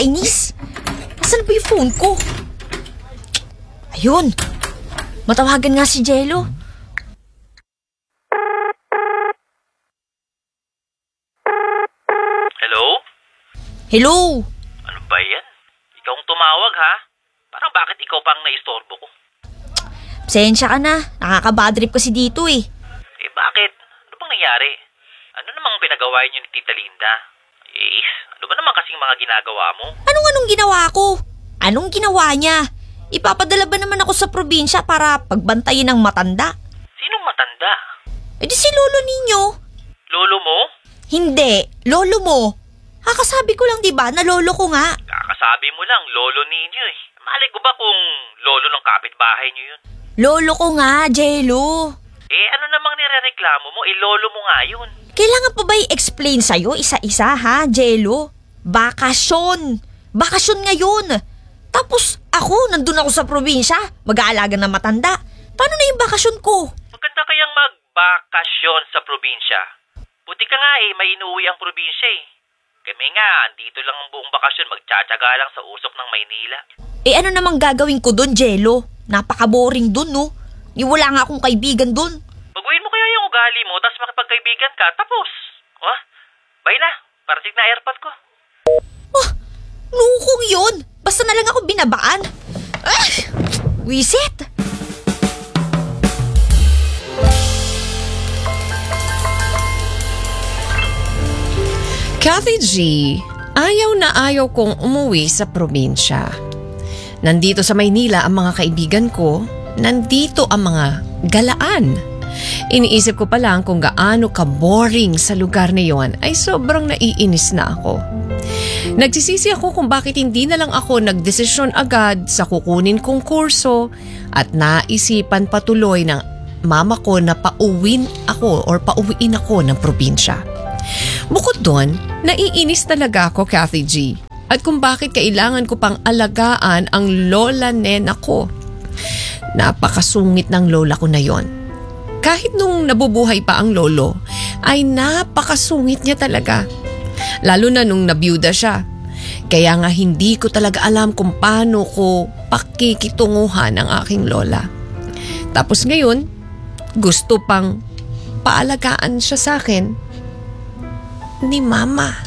Nakakainis. Nasaan ba yung phone ko? Ayun. Matawagan nga si Jello. Hello? Hello? Ano ba yan? Ikaw ang tumawag ha? Parang bakit ikaw pang naistorbo ko? Pasensya ka na. Nakaka-badtrip kasi dito eh. Eh bakit? Ano bang nangyari? Ano namang pinagawa niyo ni Tita Linda? Ano ba naman kasing mga ginagawa mo? Anong ginawa ko? Anong ginawa niya? Ipapadala ba naman ako sa probinsya para pagbantayin ng matanda? Sinong matanda? Eh di si lolo ninyo. Lolo mo? Hindi, lolo mo. Kakasabi ko lang diba na lolo ko nga. Kakasabi mo lang, lolo ninyo eh. Malay ko ba kung lolo ng kapitbahay niyo yun? Lolo ko nga, Jello. Eh ano namang nirereklamo mo? Eh lolo mo nga yun. Kailangan pa ba i-explain sa'yo isa-isa ha, Jello? Bakasyon. Bakasyon ngayon. Tapos ako, nandun ako sa probinsya, mag-aalaga ng matanda. Paano na yung bakasyon ko? Maganda kayang magbakasyon sa probinsya. Buti ka nga eh, may inuwi ang probinsya eh. Kami nga, dito lang ang buong bakasyon, magtsatsaga lang sa usok ng Maynila. Eh ano namang gagawin ko dun, Jello? Napaka-boring dun, no? Wala nga akong kaibigan dun. Baguhin mo kaya yung ugali mo, tapos makipagkaibigan ka, tapos. Bye na, parating na airpod ko. Lukong yun! Basta na lang ako binabaan. Wisit! Kathy G, ayaw na ayaw kong umuwi sa probinsya. Nandito sa Maynila ang mga kaibigan ko, nandito ang mga galaan. Iniisip ko pa lang kung gaano ka-boring sa lugar na yon ay sobrang naiinis na ako. Nagsisisi ako kung bakit hindi na lang ako nagdesisyon agad sa kukunin kong kurso at naisipan patuloy ng mama ko na pauwiin ako ng probinsya. Bukod doon, naiinis talaga ako, Kathy G. At kung bakit kailangan ko pang alagaan ang lola nena ko. Napakasungit ng lola ko na yon. Kahit nung nabubuhay pa ang lolo, ay napakasungit niya talaga. Lalo na nung nabiyuda siya. Kaya nga hindi ko talaga alam kung paano ko pakikitunguhan ang aking lola. Tapos ngayon, gusto pang paalagaan siya sa akin ni mama.